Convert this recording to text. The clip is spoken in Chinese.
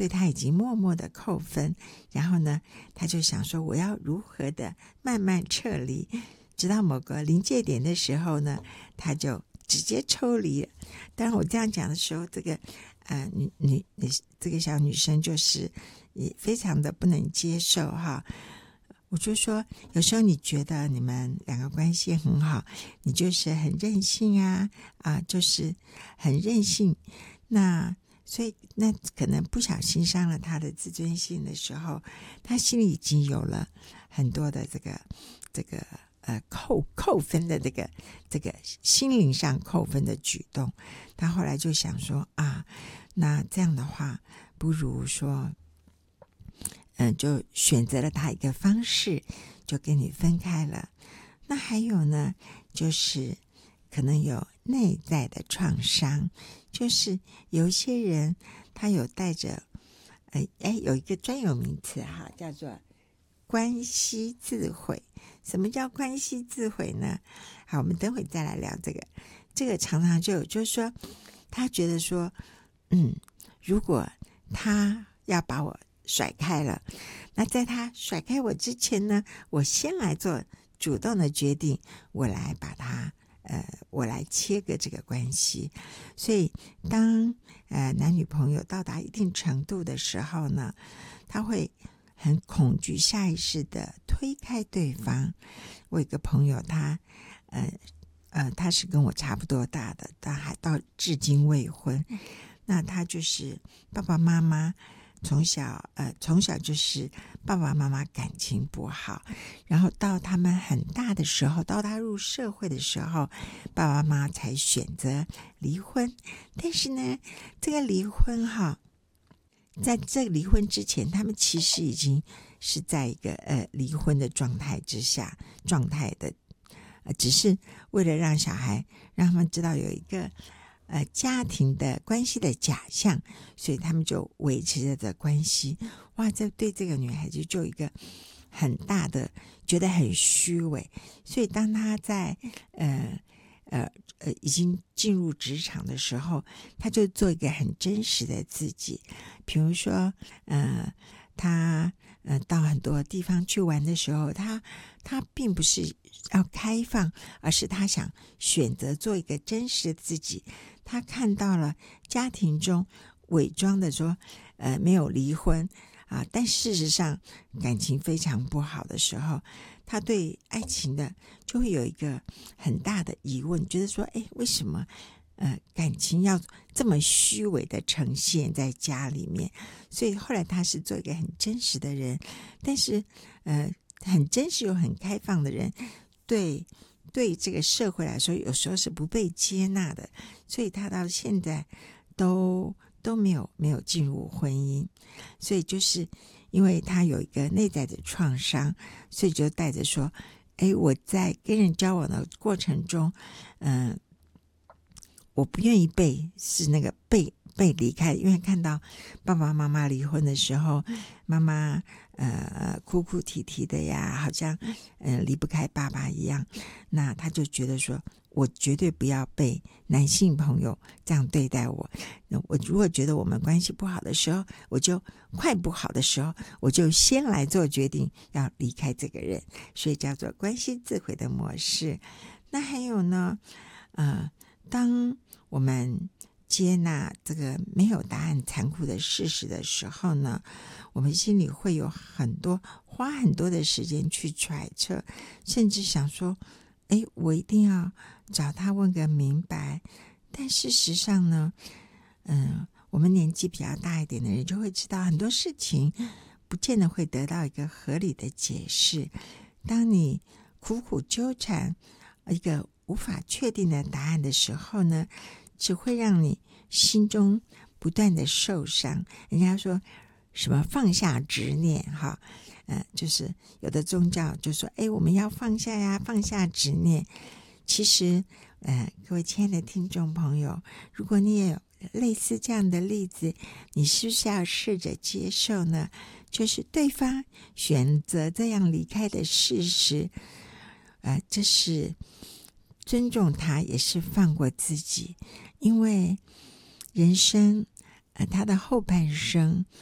对他已经默默的扣分，然后呢，他就想说我要如何的慢慢撤离，直到某个临界点的时候呢，他就直接抽离了。当然我这样讲的时候，这个这个小女生就是也非常的不能接受哈。我就说有时候你觉得你们两个关系很好，你就是很任性就是很任性，那所以那可能不小心伤了他的自尊心的时候，他心里已经有了很多的这个扣分的这个心灵上扣分的举动。他后来就想说那这样的话不如说就选择了他一个方式，就跟你分开了。那还有呢，就是可能有内在的创伤，就是有一些人他有带着有一个专有名词叫做关系自毁。什么叫关系自毁呢？好，我们等会再来聊这个。这个常常就是说，他觉得说如果他要把我甩开了，那在他甩开我之前呢，我先来做主动的决定，我来把他我来切割这个关系。所以当男女朋友到达一定程度的时候呢，他会很恐惧，下意识的推开对方。我有一个朋友，他是跟我差不多大的，但还到至今未婚。那他就是爸爸妈妈从小就是爸爸妈妈感情不好，然后到他们很大的时候，到他入社会的时候，爸爸妈妈才选择离婚。但是呢，这个离婚在这个离婚之前，他们其实已经是在一个离婚的状态的，只是为了让小孩让他们知道有一个家庭的关系的假象，所以他们就维持着这关系。哇，这对这个女孩子就有一个很大的觉得很虚伪。所以当她在已经进入职场的时候，她就做一个很真实的自己。比如说她到很多地方去玩的时候，她并不是要开放，而是她想选择做一个真实的自己。她看到了家庭中伪装的说没有离婚但事实上感情非常不好的时候，她对爱情的就会有一个很大的疑问，觉得说为什么感情要这么虚伪的呈现在家里面。所以后来她是做一个很真实的人，但是很真实又很开放的人，对这个社会来说有时候是不被接纳的，所以她到现在都没有进入婚姻。所以就是因为她有一个内在的创伤，所以就带着说我在跟人交往的过程中我不愿意被离开。因为看到爸爸妈妈离婚的时候，妈妈哭哭啼啼的呀，好像离不开爸爸一样，那他就觉得说我绝对不要被男性朋友这样对待我。我如果觉得我们关系不好的时候，我就快不好的时候，我就先来做决定要离开这个人。所以叫做关系自毁的模式。那还有呢当我们接纳这个没有答案残酷的事实的时候呢，我们心里会有花很多的时间去揣测，甚至想说我一定要找他问个明白。但事实上呢我们年纪比较大一点的人就会知道，很多事情不见得会得到一个合理的解释。当你苦苦纠缠一个无法确定的答案的时候呢，只会让你心中不断的受伤。人家说什么放下执念就是有的宗教就说我们要放下呀，放下执念。其实各位亲爱的听众朋友，如果你也有类似这样的例子，你是不是要试着接受呢？就是对方选择这样离开的事实这是尊重他，也是放过自己。因为人生他的后半生